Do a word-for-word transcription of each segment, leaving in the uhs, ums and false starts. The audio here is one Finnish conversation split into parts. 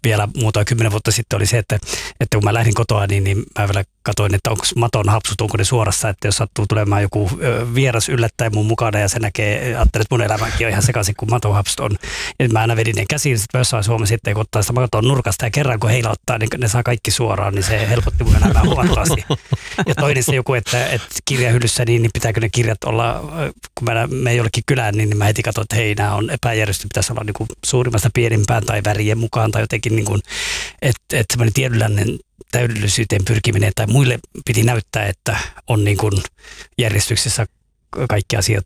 vielä muutama kymmenen vuotta sitten oli se, että, että kun mä lähdin kotoa, niin, niin mä vielä katsoin, että onko maton hapsut, onko ne suorassa, että jos sattuu tulemaan joku vieras yllättäen mun mukana ja se näkee, ajattelee, että mun elämäkin on ihan sekaisin, kun maton hapsut on. Ja mä aina vedin ne käsiin, sitten jossain Suomessa sitten, kun ottaa sitä maton nurkasta ja kerran kun heilauttaa, niin ne saa kaikki suoraan, niin se helpotti mun elämää huomattavasti. Ja toinen se joku, että, että kirjahyllyssä, niin, niin pitääkö ne kirjat olla, kun mä menen jollekin kylään, niin mä heti katson, että hei, nämä on epäjärjesty, pitäisi olla niin kuin suurimmasta pienimpään tai värien mukaan tai jotenkin, niin kuin, että, että semmoinen tietynlainen täydellisyyteen pyrkiminen tai muille piti näyttää, että on niin kuin järjestyksessä kaikki asiat.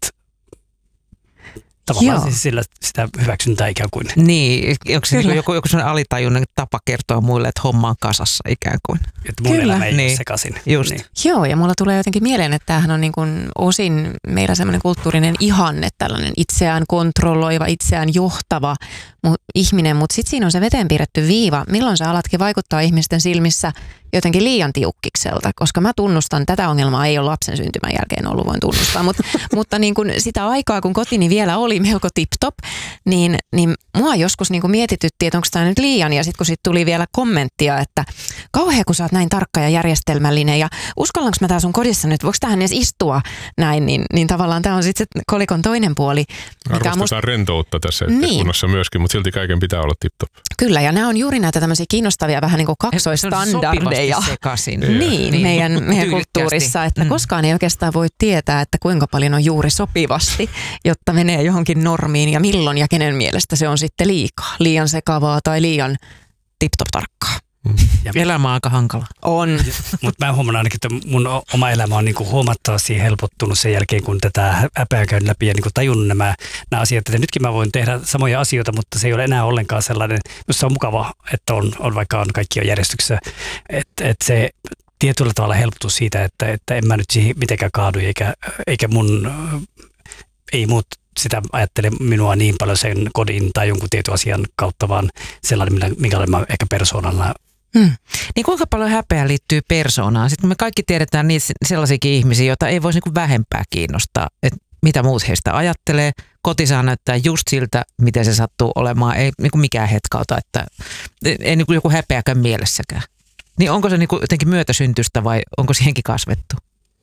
Tavallaan siis sillä sitä hyväksyntää ikään kuin. Niin, onko se niin joku, joku sellainen alitajunnan tapa kertoa muille, että homma on kasassa ikään kuin? Että mun Kyllä. elämä ei niin. ole sekaisin. Just. Niin. Joo, ja mulla tulee jotenkin mieleen, että tämähän on niin kuin osin meillä semmoinen kulttuurinen ihanne, tällainen itseään kontrolloiva, itseään johtava mu- ihminen, mutta sitten siinä on se veteen piirretty viiva, milloin sä alatkin vaikuttaa ihmisten silmissä jotenkin liian tiukkikselta, koska mä tunnustan, tätä ongelmaa ei ole lapsen syntymän jälkeen ollut, voin tunnustaa, Mut, mutta niin kun sitä aikaa, kun kotini vielä oli melko tip-top, niin, niin mua joskus niin kun mietityttiin, että onko tämä nyt liian, ja sitten kun siitä tuli vielä kommenttia, että kauhea kun sä oot näin tarkka ja järjestelmällinen, ja uskallanko mä tää sun kodissa nyt, voiko tähän edes istua näin, niin, niin tavallaan tämä on sitten se kolikon toinen puoli. Arvostetaan musta rentoutta tässä yhteiskunnassa niin. myöskin, mutta silti kaiken pitää olla tip-top. Kyllä, ja nämä on juuri näitä tämmöisiä kiinnostavia vähän niin kuin kaksoistandardeja. Sekaisin. Niin, niin, meidän, meidän kulttuurissa, että mm. koskaan ei oikeastaan voi tietää, että kuinka paljon on juuri sopivasti, jotta menee johonkin normiin ja milloin ja kenen mielestä se on sitten liikaa, liian sekavaa tai liian tip-top tarkkaa. Ja elämä on aika hankala. On. Mutta mä huomaan ainakin, että mun oma elämä on niinku huomattavasti helpottunut sen jälkeen, kun tätä häpeää käyn läpi ja niinku tajunnut nämä, nämä asiat. Että nytkin mä voin tehdä samoja asioita, mutta se ei ole enää ollenkaan sellainen, se on mukava, että on, on vaikka on kaikki on järjestyksessä. Että et se tietyllä tavalla helpotus siitä, että, että en mä nyt siihen mitenkään kaadu, eikä, eikä mun, ei muut sitä ajattele minua niin paljon sen kodin tai jonkun tietyn asian kautta, vaan sellainen, minkä olen mä ehkä persoonalla. Hmm. Niin kuinka paljon häpeä liittyy persoonaan? Sitten me kaikki tiedetään niitä sellaisiakin ihmisiä, joita ei voisi niin vähempää kiinnostaa, että mitä muut heistä ajattelee. Koti saa näyttää just siltä, miten se sattuu olemaan. Ei niin mikään hetkauta, että ei niin joku häpeäkään mielessäkään. Niin onko se niin jotenkin myötäsyntystä vai onko siihenkin kasvettu?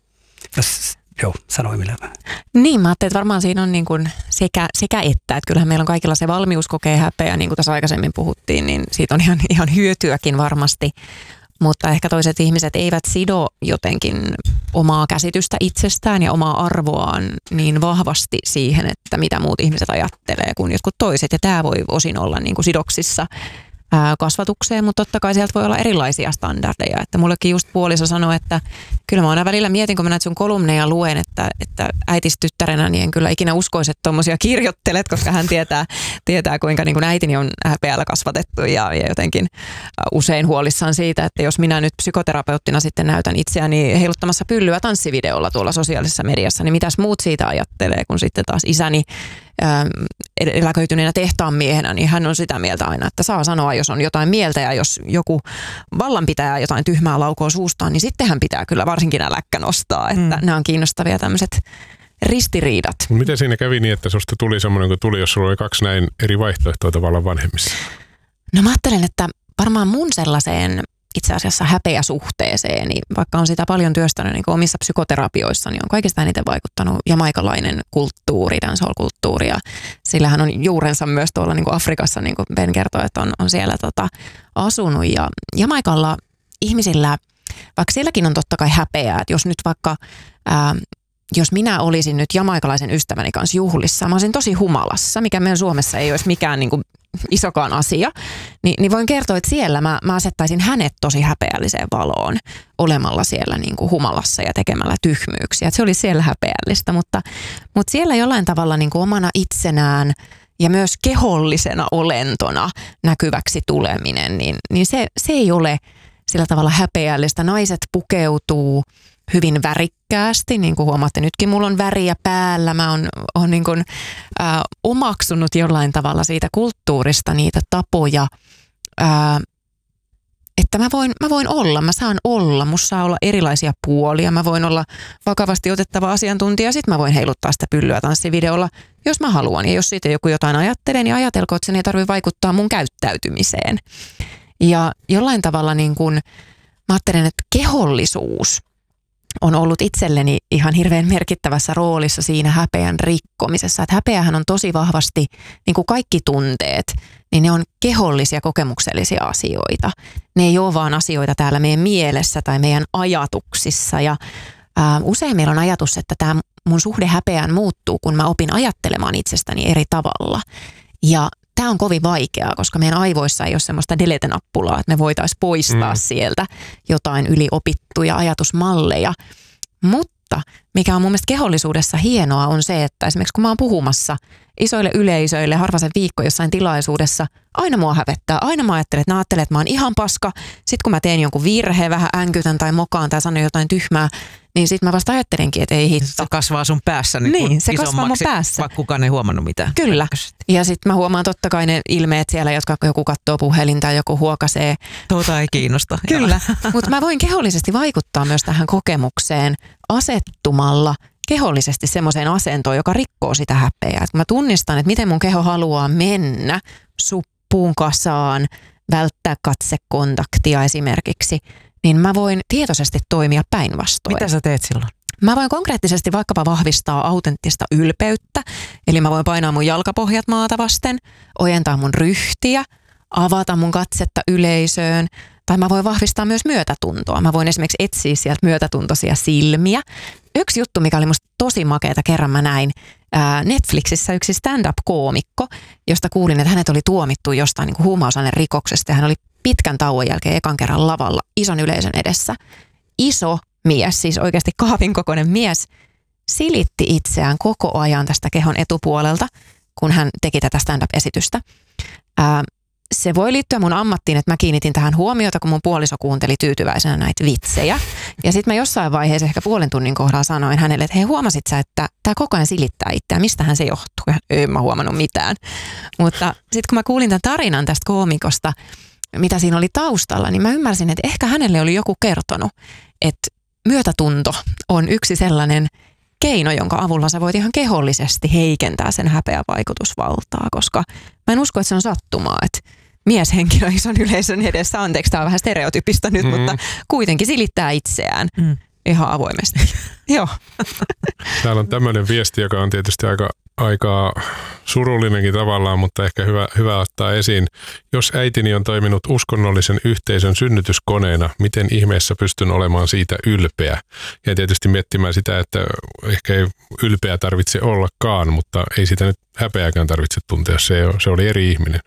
Joo, sano Emilia. Niin, mä ajattelin, että varmaan siinä on niin kuin sekä, sekä että, että kyllähän meillä on kaikilla se valmius kokea häpeä, niin kuin tässä aikaisemmin puhuttiin, niin siitä on ihan, ihan hyötyäkin varmasti, mutta ehkä toiset ihmiset eivät sido jotenkin omaa käsitystä itsestään ja omaa arvoaan niin vahvasti siihen, että mitä muut ihmiset ajattelee kuin jotkut toiset, ja tämä voi osin olla niin kuin sidoksissa kasvatukseen, mutta totta kai sieltä voi olla erilaisia standardeja. Että mullekin just puoliso sanoi, että kyllä mä aina välillä mietin, kun mä näitä sun kolumneja luen, että, että äitis tyttärenä, niin en kyllä ikinä uskoisi, että tommosia kirjoittelet, koska hän tietää, tietää kuinka niin kuin äitini on häpeällä kasvatettu ja, ja jotenkin usein huolissaan siitä, että jos minä nyt psykoterapeuttina sitten näytän itseäni heiluttamassa pyllyä tanssivideolla tuolla sosiaalisessa mediassa, niin mitäs muut siitä ajattelee, kun sitten taas isäni eläköityneenä tehtaanmiehenä, niin hän on sitä mieltä aina, että saa sanoa, jos on jotain mieltä ja jos joku vallanpitäjä jotain tyhmää laukoo suustaan, niin sittenhän pitää kyllä varsinkin äläkkä nostaa, että mm. nämä on kiinnostavia tämmöiset ristiriidat. Miten siinä kävi niin, että susta tuli semmoinen, kun tuli, jos sulla oli kaksi näin eri vaihtoehtoa tavallaan vanhemmissa? No mä ajattelen, että varmaan mun sellaiseen itse asiassa häpeäsuhteeseen, niin vaikka on sitä paljon työstänyt niin omissa psykoterapioissa, niin on kaikista eniten vaikuttanut jamaikalainen kulttuuri, dancehall-kulttuuri, ja sillähän on juurensa myös tuolla niin kuin Afrikassa, niin kuin Ben kertoi, että on, on siellä tota, asunut, ja Jamaikalla ihmisillä, vaikka sielläkin on totta kai häpeää, että jos nyt vaikka ää, jos minä olisin nyt jamaikalaisen ystäväni kanssa juhlissa, mä olisin tosi humalassa, mikä meidän Suomessa ei olisi mikään niin kuin isokaan asia, niin, niin voin kertoa, että siellä mä, mä asettaisin hänet tosi häpeälliseen valoon olemalla siellä niin kuin humalassa ja tekemällä tyhmyyksiä. Että se oli siellä häpeällistä, mutta, mutta siellä jollain tavalla niin kuin omana itsenään ja myös kehollisena olentona näkyväksi tuleminen, niin, niin se, se ei ole sillä tavalla häpeällistä. Naiset pukeutuu hyvin värikkäästi, niin kuin huomaatte nytkin, mulla on väriä päällä, mä oon, oon niin kuin, ä, omaksunut jollain tavalla siitä kulttuurista niitä tapoja, ä, että mä voin, mä voin olla, mä saan olla, musta saa olla erilaisia puolia, mä voin olla vakavasti otettava asiantuntija, sit mä voin heiluttaa sitä pyllyä tanssivideolla, jos mä haluan, ja jos siitä joku jotain ajattelee, niin ajatelko, että sen ei tarvitse vaikuttaa mun käyttäytymiseen. Ja jollain tavalla niin kuin, mä ajattelen, että kehollisuus on ollut itselleni ihan hirveän merkittävässä roolissa siinä häpeän rikkomisessa. Että häpeähän on tosi vahvasti, niin kuin kaikki tunteet, niin ne on kehollisia, kokemuksellisia asioita. Ne ei ole vaan asioita täällä meidän mielessä tai meidän ajatuksissa. Ja ää, usein meillä on ajatus, että tämä mun suhde häpeään muuttuu, kun mä opin ajattelemaan itsestäni eri tavalla. Ja tämä on kovin vaikeaa, koska meidän aivoissa ei ole semmoista delete-nappulaa, että me voitaisiin poistaa mm. sieltä jotain yliopittuja ajatusmalleja. Mutta mikä on mun mielestä kehollisuudessa hienoa on se, että esimerkiksi kun mä oon puhumassa isoille yleisöille harvasen viikko jossain tilaisuudessa, aina mua hävettää. Aina mä ajattelen, että mä ajattelen, että mä oon ihan paska. Sitten kun mä teen jonkun virheen, vähän änkytän tai mokaan tai sanon jotain tyhmää, niin sitten mä vasta ajattelenkin, että ei hitto. Se kasvaa sun päässä niin, niin se kasvaa mun päässä. Vaikka kukaan ei huomannut mitään. Kyllä. Ja sitten mä huomaan totta kai ne ilmeet siellä, jotka joku katsoo puhelinta tai joku huokasee. Tuota ei kiinnosta. Kyllä, mutta mä voin kehollisesti vaikuttaa myös tähän kokemukseen asettumalla kehollisesti semmoiseen asentoon, joka rikkoo sitä häpeää. Et kun mä tunnistan, että miten mun keho haluaa mennä suppuun kasaan, välttää katsekontaktia esimerkiksi, niin mä voin tietoisesti toimia päinvastoin. Mitä sä teet silloin? Mä voin konkreettisesti vaikkapa vahvistaa autenttista ylpeyttä, eli mä voin painaa mun jalkapohjat maata vasten, ojentaa mun ryhtiä, avata mun katsetta yleisöön, tai mä voin vahvistaa myös myötätuntoa. Mä voin esimerkiksi etsiä sieltä myötätuntoisia silmiä. Yksi juttu, mikä oli musta tosi makeata, kerran mä näin ää, Netflixissä yksi stand-up-koomikko, josta kuulin, että hänet oli tuomittu jostain niin kuin huumausainerikoksesta, ja hän oli pitkän tauon jälkeen ekan kerran lavalla ison yleisön edessä. Iso mies, siis oikeasti kaapin kokoinen mies, silitti itseään koko ajan tästä kehon etupuolelta, kun hän teki tätä stand-up-esitystä. Ää, Se voi liittyä mun ammattiin, että mä kiinnitin tähän huomiota, kun mun puoliso kuunteli tyytyväisenä näitä vitsejä. Ja sitten mä jossain vaiheessa ehkä puolen tunnin kohdalla sanoin hänelle, että hei, huomasit sä, että tää koko ajan silittää itseään, mistähän se johtuu? Ja en mä huomannut mitään. Mutta sitten kun mä kuulin tämän tarinan tästä koomikosta, mitä siinä oli taustalla, niin mä ymmärsin, että ehkä hänelle oli joku kertonut, että myötätunto on yksi sellainen keino, jonka avulla sä voit ihan kehollisesti heikentää sen häpeän vaikutusvaltaa, koska mä en usko, että se on sattumaa, että mieshenkilö ison yleisön edessä, anteeksi, tämä on vähän stereotypista nyt, mm. mutta kuitenkin silittää itseään mm. ihan avoimesti. Joo. Täällä on tämmöinen viesti, joka on tietysti aika, aika surullinenkin tavallaan, mutta ehkä hyvä, hyvä ottaa esiin. Jos äitini on toiminut uskonnollisen yhteisön synnytyskoneena, miten ihmeessä pystyn olemaan siitä ylpeä? Ja tietysti miettimään sitä, että ehkä ei ylpeä tarvitse ollakaan, mutta ei sitä nyt häpeääkään tarvitse tuntea. Se, se oli eri ihminen.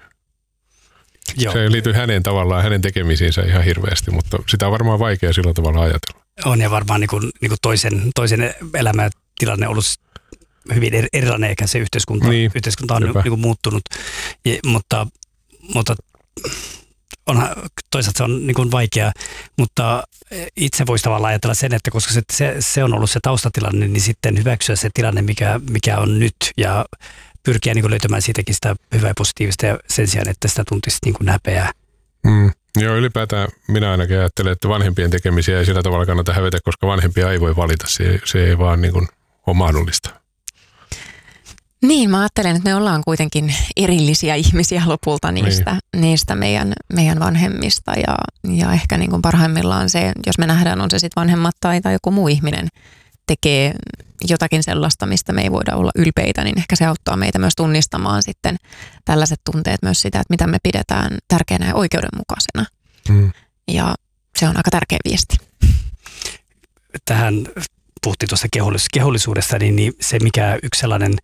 Joo. Se liittyy hänen tavallaan, hänen tekemisiinsä ihan hirveästi, mutta sitä on varmaan vaikea sillä tavalla ajatella. On ja varmaan niin kuin, niin kuin toisen, toisen elämäntilanne on ollut hyvin erilainen, eikä se yhteiskunta, niin, yhteiskunta on niin kuin muuttunut, ja, mutta, mutta onhan, toisaalta se on niin kuin vaikea, mutta itse voisi tavallaan ajatella sen, että koska se, se, se on ollut se taustatilanne, niin sitten hyväksyä se tilanne, mikä, mikä on nyt ja pyrkiä niin kuin löytämään siitäkin sitä hyvää ja positiivista ja sen sijaan, että sitä tuntisi niin kuin häpeää. Mm. Joo, ylipäätään minä ainakin ajattelen, että vanhempien tekemisiä ei sillä tavalla kannata hävetä, koska vanhempia ei voi valita. Se, se ei vaan niin kuin ole mahdollista. Niin, mä ajattelen, että me ollaan kuitenkin erillisiä ihmisiä lopulta niistä, niin. niistä meidän, meidän vanhemmista. Ja, ja ehkä niin kuin parhaimmillaan se, jos me nähdään, on se sitten vanhemmat tai, tai joku muu ihminen tekee jotakin sellaista, mistä me ei voida olla ylpeitä, niin ehkä se auttaa meitä myös tunnistamaan sitten tällaiset tunteet myös sitä, että mitä me pidetään tärkeänä ja oikeudenmukaisena. Mm. Ja se on aika tärkeä viesti. Tähän puhuttiin tuosta kehollis- kehollisuudesta, niin, niin se mikä yksi sellainen,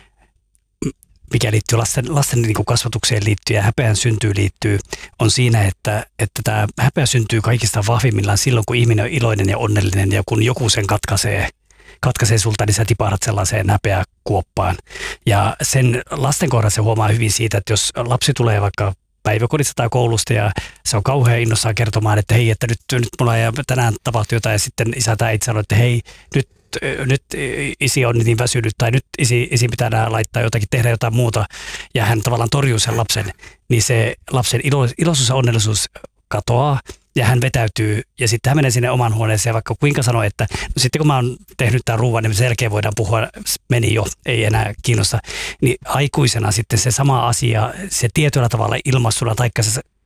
mikä liittyy lasten, lasten niin kuin kasvatukseen liittyy ja häpeän syntyy liittyy, on siinä, että, että tämä häpeä syntyy kaikista vahvimmillaan silloin, kun ihminen on iloinen ja onnellinen ja kun joku sen katkaisee, katkaisee sulta, niin sä tipahdat sellaiseen häpeäkuoppaan. Ja sen lasten kohdalla se huomaa hyvin siitä, että jos lapsi tulee vaikka päiväkodista tai koulusta ja se on kauhean innossaan kertomaan, että hei, että nyt, nyt mulla ja tänään tapahtui jotain ja sitten isä tai äiti sanoo, että hei, nyt, nyt isi on niin väsynyt tai nyt isi, isi pitää laittaa jotakin, tehdä jotain muuta ja hän tavallaan torjuu sen lapsen, niin se lapsen ilo, iloisuus ja onnellisuus katoaa ja hän vetäytyy ja sitten hän menee sinne oman huoneeseen ja vaikka kuinka sanoo, että no sitten kun mä oon tehnyt tämän ruuan, niin sen jälkeen voidaan puhua, meni jo, ei enää kiinnosta, niin aikuisena sitten se sama asia, se tietyllä tavalla ilmaistuna taikka se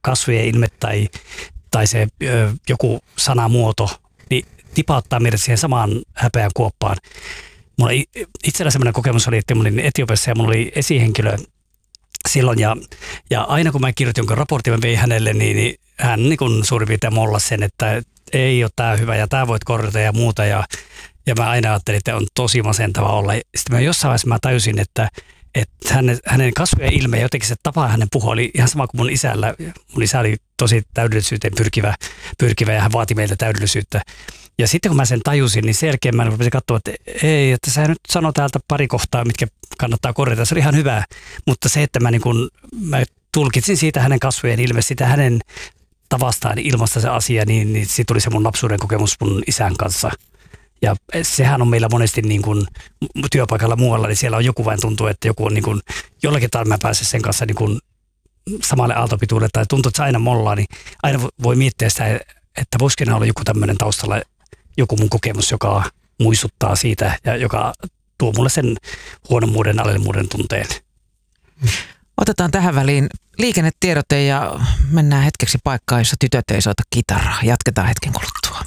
kasvojen ilme tai, tai se ö, joku sanamuoto, niin tipauttaa meidät siihen samaan häpeän kuoppaan. Mulla itsellä sellainen kokemus oli, että mä olin Etiopiassa ja mulla oli esihenkilö silloin ja, ja aina kun mä kirjoitin jonkun raportin, mä vein hänelle, niin, niin hän niin kun suurin piirtein mollasi sen, että ei ole tää hyvä ja tää voit korjata ja muuta ja, ja mä aina ajattelin, että on tosi masentava olla. Sitten mä jossain vaiheessa mä tajusin, että, että hänen, hänen kasvojen ilme ja jotenkin se tapa hänen puhua oli ihan sama kuin mun isällä. Mun isä oli tosi täydellisyyteen pyrkivä, pyrkivä ja hän vaati meiltä täydellisyyttä. Ja sitten kun mä sen tajusin, niin sen jälkeen mä rupesin katsoa, että ei, että sä nyt sano täältä pari kohtaa, mitkä kannattaa korjata. Se oli ihan hyvä, mutta se, että mä, niin kun, mä tulkitsin siitä hänen kasvojen ilme, sitä hänen tavastaan ilmasta se asia, niin, niin siitä tuli se mun lapsuuden kokemus mun isän kanssa. Ja sehän on meillä monesti niin kuin työpaikalla muualla, niin siellä on joku vain tuntuu, että joku on niin kuin, jollakin tavalla mä pääsen sen kanssa niin kuin samalle aaltopituudelle tai tuntuu, että se aina mollaa, niin aina voi miettiä sitä, että voisikin olla joku tämmöinen taustalla, joku mun kokemus, joka muistuttaa siitä ja joka tuo mulle sen huonommuuden, alemmuuden tunteen. Otetaan tähän väliin liikennetiedote ja mennään hetkeksi paikkaan, jossa tytöt ei soita kitaraa. Jatketaan hetken kuluttua.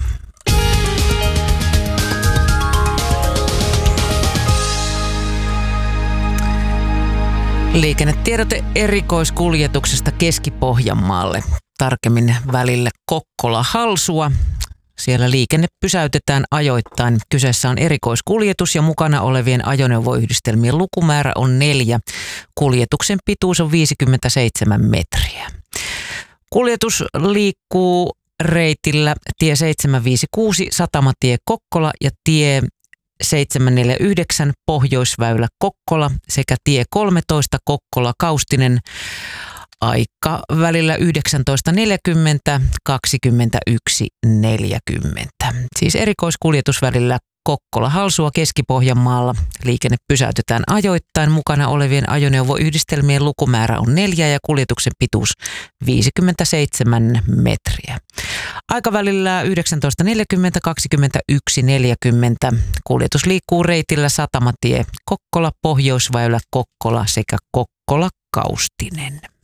Liikennetiedote erikoiskuljetuksesta Keski-Pohjanmaalle, tarkemmin välille Kokkola-Halsua. Siellä liikenne pysäytetään ajoittain. Kyseessä on erikoiskuljetus ja mukana olevien ajoneuvoyhdistelmien lukumäärä on neljä. Kuljetuksen pituus on viisikymmentäseitsemän metriä. Kuljetus liikkuu reitillä tie seitsemänsataaviisikymmentäkuusi Satamatie Kokkola ja tie seitsemänsataaneljäkymmentäyhdeksän Pohjoisväylä Kokkola sekä tie kolmetoista Kokkola Kaustinen. Aika välillä yhdeksäntoista neljäkymmentä kaksikymmentäyksi neljäkymmentä. Siis erikoiskuljetus välillä Kokkola-Halsua Keski-Pohjanmaalla. Liikenne pysäytetään ajoittain. Mukana olevien ajoneuvoyhdistelmien lukumäärä on neljä ja kuljetuksen pituus viisikymmentäseitsemän metriä. Aikavälillä yhdeksäntoista neljäkymmentä kaksikymmentäyksi neljäkymmentä. Kuljetus liikkuu reitillä Satamatie Kokkola, Pohjoisväylä Kokkola sekä Kokkola Kaustinen.